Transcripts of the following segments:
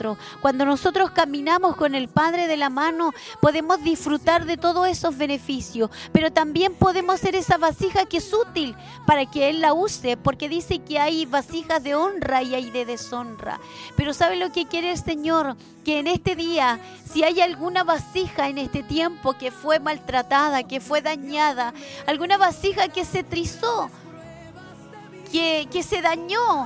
nosotros. Cuando nosotros caminamos con el Padre de la mano, podemos disfrutar de todos esos beneficios, pero también podemos ser esa vasija que es útil para que Él la use, porque dice que hay vasijas de honra y hay de deshonra. Pero ¿sabe lo que quiere el Señor? Que en este día, si hay alguna vasija en este tiempo que fue maltratada, que fue dañada, alguna vasija que se trizó, que se dañó,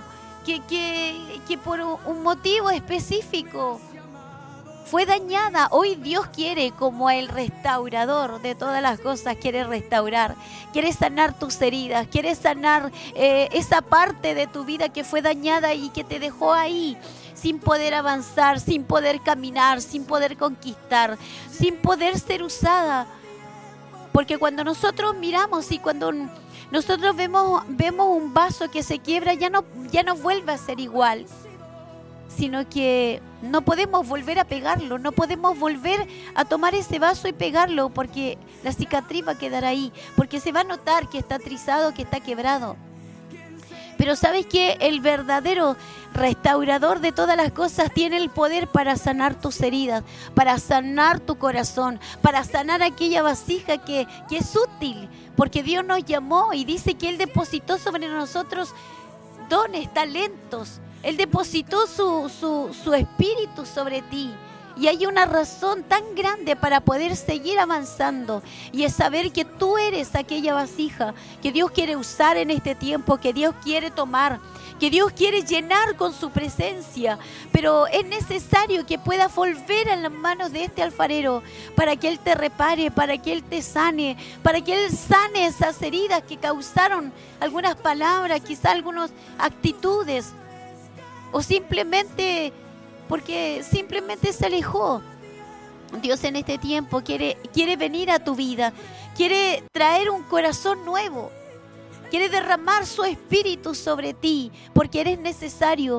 que por un motivo específico fue dañada, hoy Dios quiere, como el restaurador de todas las cosas, quiere restaurar, quiere sanar tus heridas, quiere sanar esa parte de tu vida que fue dañada y que te dejó ahí, sin poder avanzar, sin poder caminar, sin poder conquistar, sin poder ser usada. Porque cuando nosotros miramos y cuando nosotros vemos un vaso que se quiebra, ya no vuelve a ser igual, sino que no podemos volver a pegarlo, no podemos volver a tomar ese vaso y pegarlo, porque la cicatriz va a quedar ahí, porque se va a notar que está trizado, que está quebrado. Pero ¿sabes qué? El verdadero restaurador de todas las cosas tiene el poder para sanar tus heridas, para sanar tu corazón, para sanar aquella vasija que es útil, porque Dios nos llamó y dice que Él depositó sobre nosotros dones, talentos. Él depositó su espíritu sobre ti. Y hay una razón tan grande para poder seguir avanzando, y es saber que tú eres aquella vasija que Dios quiere usar en este tiempo, que Dios quiere tomar, que Dios quiere llenar con su presencia. Pero es necesario que puedas volver a las manos de este alfarero para que Él te repare, para que Él te sane, para que Él sane esas heridas que causaron algunas palabras, quizás algunas actitudes, o simplemente porque simplemente se alejó. Dios en este tiempo quiere venir a tu vida, quiere traer un corazón nuevo, quiere derramar su espíritu sobre ti, porque eres necesario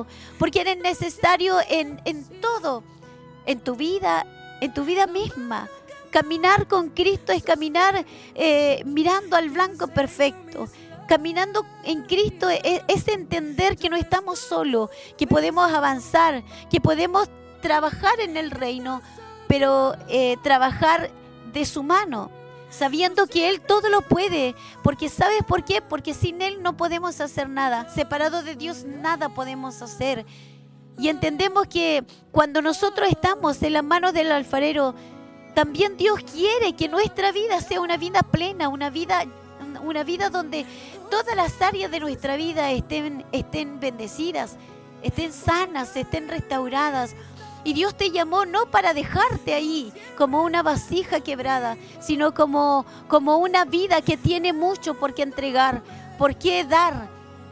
en todo, en tu vida misma. Caminar con Cristo es caminar mirando al blanco perfecto. Caminando en Cristo es entender que no estamos solos, que podemos avanzar, que podemos trabajar en el reino, pero trabajar de su mano, sabiendo que Él todo lo puede. Porque ¿sabes por qué? Porque sin Él no podemos hacer nada. Separados de Dios nada podemos hacer. Y entendemos que cuando nosotros estamos en las manos del alfarero, también Dios quiere que nuestra vida sea una vida plena, una vida donde todas las áreas de nuestra vida estén bendecidas, estén sanas, estén restauradas. Y Dios te llamó no para dejarte ahí como una vasija quebrada, sino como una vida que tiene mucho por qué entregar, por qué dar.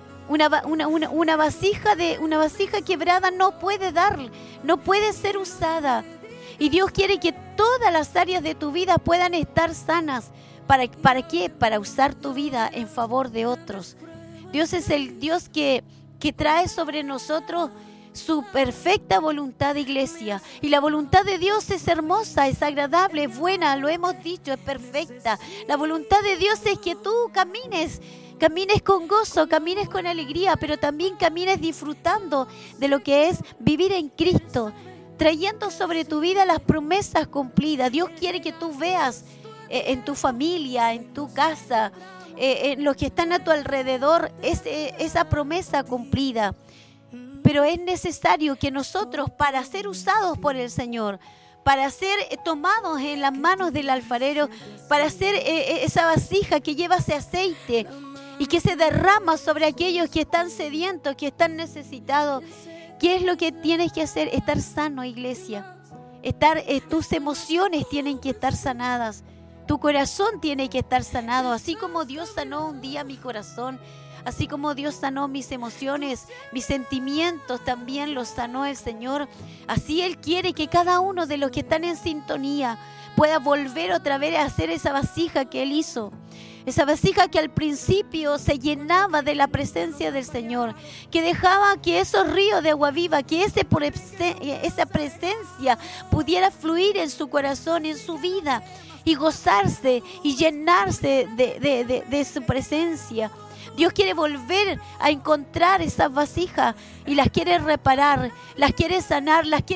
Una vasija quebrada no puede dar, no puede ser usada. Y Dios quiere que todas las áreas de tu vida puedan estar sanas. ¿Para qué? Para usar tu vida en favor de otros. Dios es el Dios que trae sobre nosotros su perfecta voluntad, iglesia. Y la voluntad de Dios es hermosa, es agradable, es buena, lo hemos dicho, es perfecta. La voluntad de Dios es que tú camines con gozo, camines con alegría, pero también camines disfrutando de lo que es vivir en Cristo, trayendo sobre tu vida las promesas cumplidas. Dios quiere que tú veas en tu familia, en tu casa, en los que están a tu alrededor, esa promesa cumplida. Pero es necesario que nosotros, para ser usados por el Señor, para ser tomados en las manos del alfarero, para ser esa vasija que lleva ese aceite y que se derrama sobre aquellos que están sedientos, que están necesitados. ¿Qué es lo que tienes que hacer? Estar sano, iglesia. Tus emociones tienen que estar sanadas. Tu corazón tiene que estar sanado, así como Dios sanó un día mi corazón, así como Dios sanó mis emociones, mis sentimientos, también los sanó el Señor. Así Él quiere que cada uno de los que están en sintonía pueda volver otra vez a hacer esa vasija que Él hizo. Esa vasija que al principio se llenaba de la presencia del Señor, que dejaba que esos ríos de agua viva, que esa presencia pudiera fluir en su corazón, en su vida, y gozarse y llenarse de su presencia. Dios quiere volver a encontrar esas vasijas y las quiere reparar, las quiere sanar, las quiere